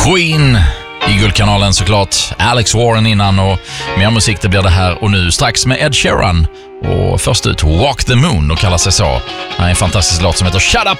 Queen i Guldkanalen såklart. Alex Warren innan och mer musik det blir det här och nu. Strax med Ed Sheeran och först ut Walk the Moon och kallar sig så. Han är en fantastisk låt som heter Shut Up